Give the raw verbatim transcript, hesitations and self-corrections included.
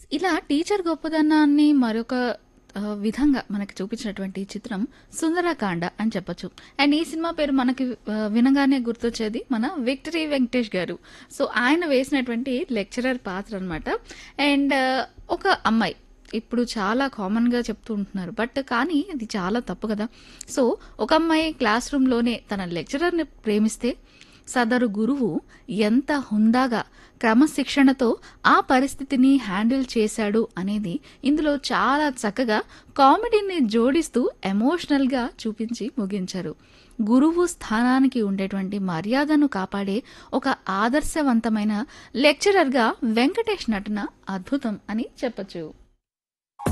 ఇలా టీచర్ గొప్పదనాన్ని మరొక ఆహ్, విధంగా మనకి చూపించినటువంటి చిత్రం 'సుందరకాండ' అని చెప్పొచ్చు. అండ్ ఈ సినిమా పేరు మనకి ఆహ్, వినగానే గుర్తొచ్చేది మన విక్టరీ వెంకటేష్ గారు. సో, ఆయన వేసినటువంటి లెక్చరర్ పాత్ర అనమాట. అండ్ ఒక అమ్మాయి ఇప్పుడు చాలా కామన్‌గా చెప్తూ ఉంటున్నారు. బట్ కానీ అది చాలా తప్పు కదా! సో, ఒక అమ్మాయి క్లాస్ రూమ్‌లోనే తన లెక్చరర్‌ని ప్రేమిస్తే సదరు గురువు ఎంత హుందాగా క్రమశిక్షణతో ఆ పరిస్థితిని హ్యాండిల్ చేశాడు అనేది ఇందులో చాలా చక్కగా కామెడీని జోడిస్తూ ఎమోషనల్గా చూపించి ముగించారు. గురువు స్థానానికి ఉండేటువంటి మర్యాదను కాపాడే ఒక ఆదర్శవంతమైన లెక్చరర్గా వెంకటేష్ నటన అద్భుతం అని చెప్పొచ్చు.